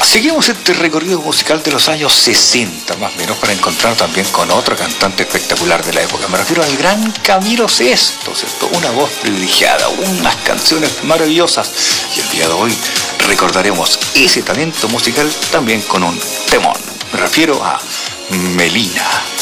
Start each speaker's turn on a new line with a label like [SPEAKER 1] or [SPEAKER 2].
[SPEAKER 1] Seguimos este recorrido musical de los años 60, más o menos, para encontrar también con otra cantante espectacular de la época. Me refiero al gran Camilo Sesto, ¿cierto? Una voz privilegiada, unas canciones maravillosas. Y el día de hoy recordaremos ese talento musical también con un temón. Me refiero a Melina.